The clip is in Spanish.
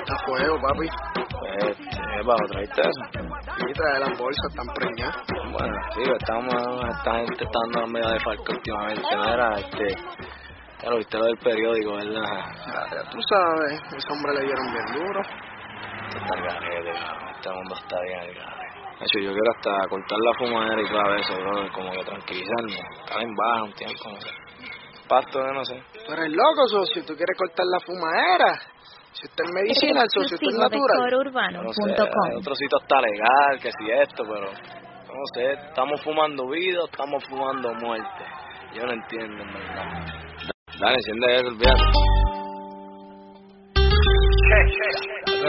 A fuego, papi. Pues, bajo, ¿traíste eso? Sí, trae las bolsas, están preñadas. Bueno, sí, esta gente está dando media de falca últimamente, mira, ya lo viste lo del periódico, ¿verdad? Ya tú sabes, ese hombre le dieron bien duro. Esto está al garete, cabrón, este mundo está bien al garete. De hecho, yo quiero hasta cortar la fumadera y todo eso, bro, como que tranquilizarme, estar en baja un tiempo, no sé. Pasto, no sé. Tú eres loco, socio, tú quieres cortar la fumadera. Si usted es medicina, el socio, usted es natural. No sé, hay otro sitio está legal, que si esto, pero no sé, estamos fumando vida o estamos fumando muerte. Yo no entiendo, en verdad. Dale, enciende eso, olvídate.